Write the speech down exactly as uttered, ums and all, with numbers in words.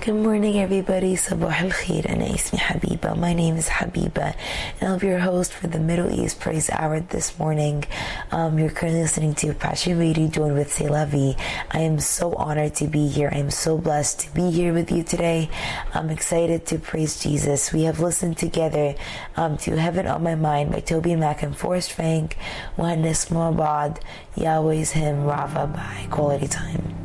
Good morning, everybody. Sabah al khair. Ana ismi Habiba. My name is Habiba, and I'll be your host for the Middle East Praise Hour this morning. Um, you're currently listening to Passion Radio joined with C'est La Vie. I am so honored to be here. I am so blessed to be here with you today. I'm excited to praise Jesus. We have listened together um, to Heaven on My Mind by Toby Mac and Forrest Frank, Wahannes Moabad, Yahweh's Hymn, Rava by Quality Time.